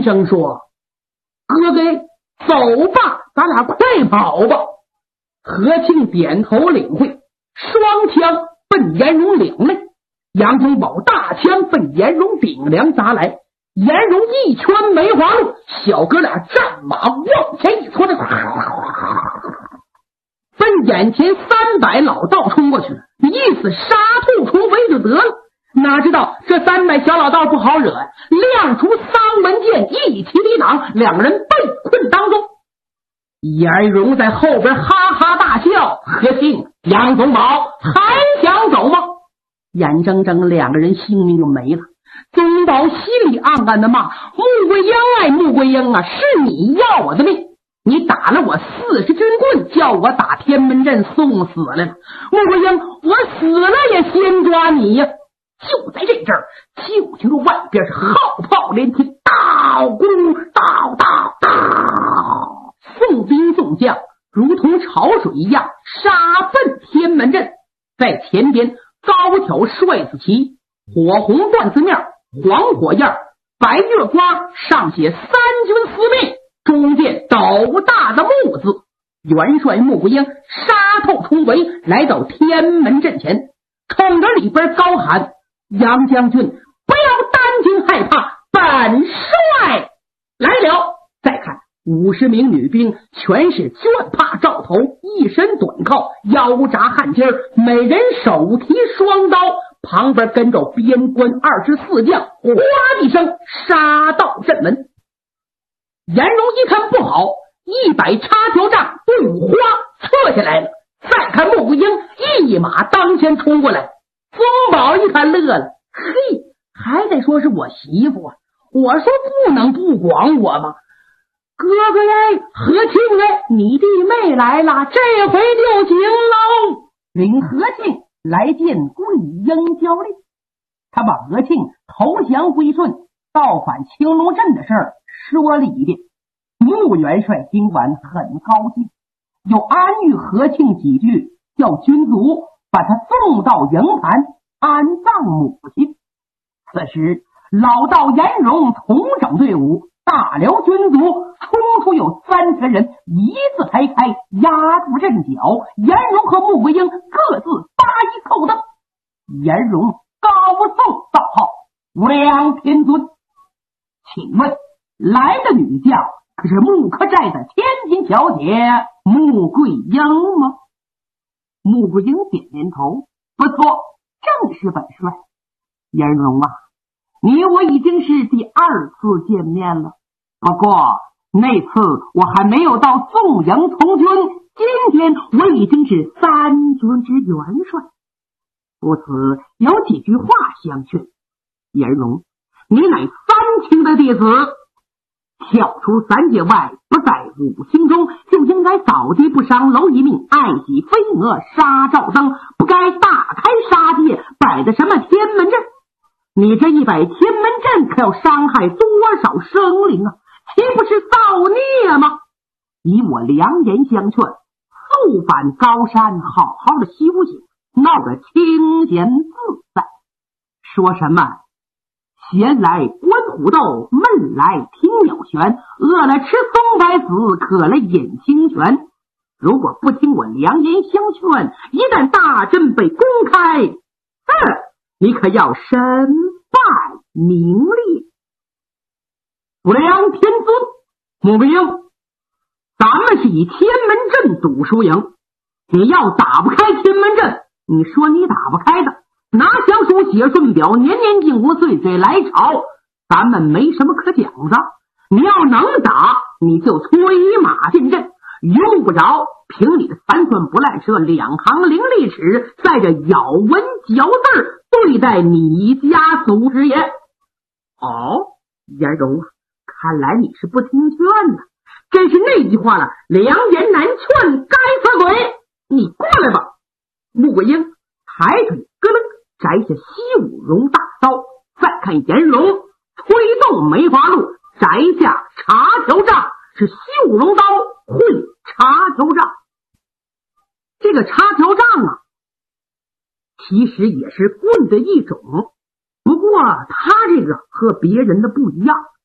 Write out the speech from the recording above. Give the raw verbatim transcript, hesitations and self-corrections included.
声说：“哥哥，走吧，咱俩快跑吧。”何庆点头领会，双枪奔颜荣领来，杨宗保大枪奔颜荣顶梁砸来，颜荣一圈梅花鹿，小哥俩战马往前一窜，奔眼前三百老道冲过去，意思杀兔重围就得了。哪知道这三百小老道不好惹，亮出丧门剑，一起抵挡，两个人被困当中。颜荣在后边哈哈大笑：“何庆、杨宗保还想走吗？”眼睁睁两个人性命就没了。宗保心里暗暗的骂：“穆桂英哎，穆桂英啊，是你要我的命，你打了我四十军棍，叫我打天门阵送死来了。穆桂英，我死了也先抓你呀！”就在这阵儿，就听着外边是号炮连天，刀鼓刀刀刀，送兵送将如同潮水一样杀奔天门阵。在前边高挑帅子旗，火红缎子面，黄火焰，白月瓜上写三军司命，中间斗大的木字。元帅穆桂英杀透重围，来到天门阵前，冲着里边高喊：“杨将军，不要担惊害怕，本帅来了！”再看五十名女兵，全是绢帕罩头，一身短靠，腰扎汗巾，每人手提双刀，旁边跟着边关二十四将，哗一声杀到阵门。颜荣一看不好，一摆插条杖，队伍哗撤下来了。再看穆桂英一马当先冲过来，宗保一看乐了：“嘿，还得说是我媳妇啊！我说不能不管我吗？哥哥呀，何庆哎，你弟妹来了，这回就行喽。”领何庆来见桂英交令，他把何庆投降归顺、造反青龙镇的事儿说了一遍。穆元帅听完很高兴，又安谕何庆几句，叫军卒把他送到营盘安葬母亲。此时老道颜荣重整队伍，大辽军卒冲出有三十人，一字排开，压住阵脚。颜荣和穆桂英各自八一扣灯。颜荣高奏道号：“无量天尊，请问来的女将可是木柯寨的千金小姐穆桂英吗？”穆桂英点点头：“不错，正是本帅。颜荣啊，你我已经是第二次见面了，不过那次我还没有到纵营从军，今天我已经是三军之元帅。故此有几句话相劝。颜荣，你乃三清的弟子，跳出三界外，不在五行中，就应该扫地不伤蝼蚁命，爱惜飞蛾杀照灯，不该大开杀戒，摆的什么天门阵。你这一摆天门阵，可要伤害多少生灵啊？岂不是造孽吗？以我良言相劝，速返高山，好好的休息，闹得清闲自在。说什么闲来观虎斗，闷来听鸟旋，饿了吃松柏子，渴了饮清泉。如果不听我良言相劝，一旦大阵被公开，嗯，你可要身败名裂。无量天尊，穆桂英，咱们是以天门阵赌输赢，你要打不开天门阵，你说你打不开的，拿降书写顺表，年年进宫，岁岁来朝，咱们没什么可讲的。你要能打，你就催马进阵，用不着凭你的三寸不烂舌，两行伶俐齿，在这咬文嚼字对待你家祖师爷。哦，颜荣啊，看来你是不听劝呢，真是那句话了，良言难劝，该死鬼！你过来吧。穆桂英抬腿咯楞摘下西五绒大刀，再看颜荣推动梅花鹿，摘下插条杖，是西五绒刀会插条杖。这个插条杖啊，其实也是棍的一种，不过他这个和别人的不一样，